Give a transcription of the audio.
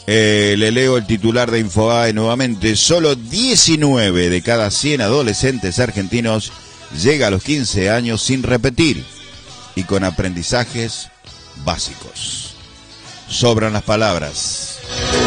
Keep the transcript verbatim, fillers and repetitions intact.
Eh, le leo el titular de Infobae nuevamente. Solo diecinueve de cada cien adolescentes argentinos llega a los quince años sin repetir y con aprendizajes básicos. Sobran las palabras.